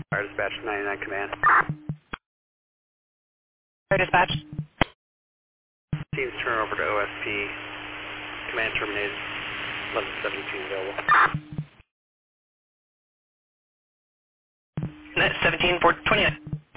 Fire dispatch 99 command. Fire dispatch. Teams turn over to OSP. Command terminated. 1117 available. Net 17 for 29.